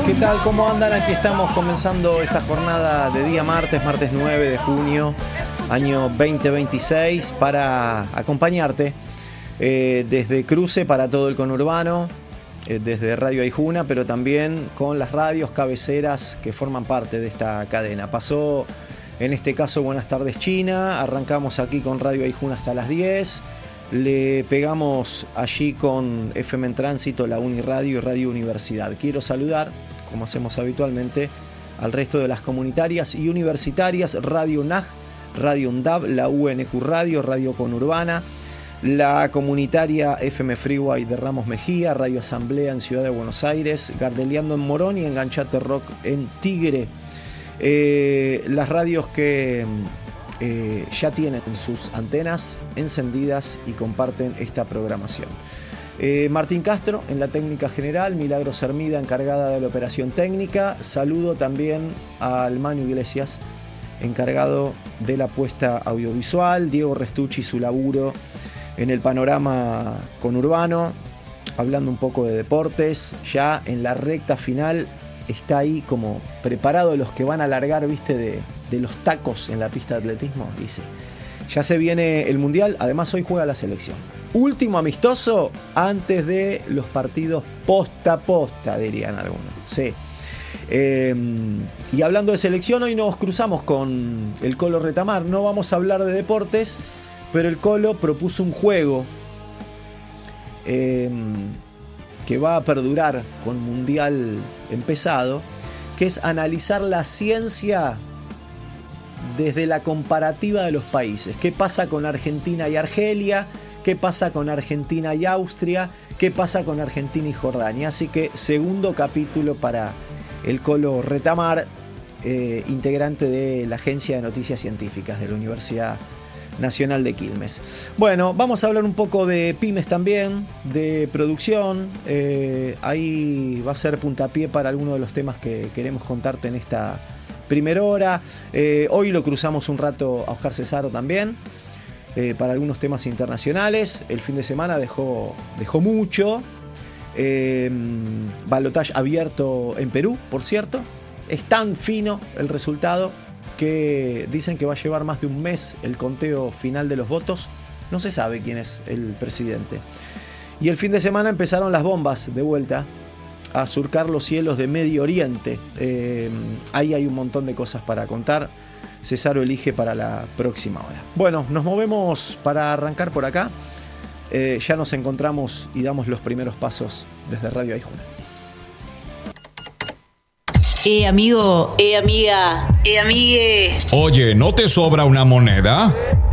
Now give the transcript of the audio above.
¿Qué tal? ¿Cómo andan? Aquí estamos comenzando esta jornada de día martes 9 de junio, año 2026, para acompañarte desde Cruce para todo el conurbano, desde Radio Aijuna, pero también con las radios cabeceras que forman parte de esta cadena. Pasó, en este caso, Buenas Tardes China, arrancamos aquí con Radio Aijuna hasta las 10, le pegamos allí con FM en Tránsito, la Uniradio y Radio Universidad. Quiero saludar, como hacemos habitualmente, al resto de las comunitarias y universitarias: Radio UNAG, Radio UNDAB, la UNQ Radio, Radio Conurbana, la comunitaria FM Freeway de Ramos Mejía, Radio Asamblea en Ciudad de Buenos Aires, Gardeliando en Morón y Enganchate Rock en Tigre. Las radios que ya tienen sus antenas encendidas y comparten esta programación. Martín Castro en la técnica general, Milagros Hermida encargada de la operación técnica. Saludo también al Manu Iglesias, encargado de la puesta audiovisual, Diego Restucci, su laburo en el panorama conurbano, hablando un poco de deportes, ya en la recta final. Está ahí como preparado los que van a largar, viste, de los tacos en la pista de atletismo, dice. Ya se viene el Mundial, además hoy juega la selección. Último amistoso antes de los partidos posta a posta, dirían algunos. Sí. Y hablando de selección, hoy nos cruzamos con el Colo Retamar. No vamos a hablar de deportes, pero el Colo propuso un juego que va a perdurar con Mundial empezado, que es analizar la ciencia desde la comparativa de los países. ¿Qué pasa con Argentina y Argelia? ¿Qué pasa con Argentina y Austria? ¿Qué pasa con Argentina y Jordania? Así que segundo capítulo para el Colo Retamar, integrante de la Agencia de Noticias Científicas de la Universidad Nacional de Quilmes. Bueno, vamos a hablar un poco de pymes también, de producción. Ahí va a ser puntapié para algunos de los temas que queremos contarte en esta primera hora. Hoy lo cruzamos un rato a Oscar Cesaro también, para algunos temas internacionales. El fin de semana dejó mucho. Balotaje abierto en Perú, por cierto. Es tan fino el resultado que dicen que va a llevar más de un mes el conteo final de los votos. No se sabe quién es el presidente. Y el fin de semana empezaron las bombas de vuelta a surcar los cielos de Medio Oriente. Ahí hay un montón de cosas para contar. Cesaro elige para la próxima hora. Bueno, nos movemos para arrancar por acá. Ya nos encontramos y damos los primeros pasos desde Radio Aijuna. Amigo, amiga, amigue. Oye, ¿no te sobra una moneda?